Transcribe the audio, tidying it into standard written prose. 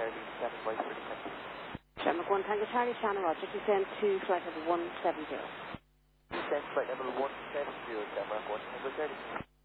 Charlie, Shannon White, thank you. Shamrock 1 Tango Charlie, Shannon Roger, descend to flight level 170. Descend flight level 170, Shamrock 1 Tango Charlie.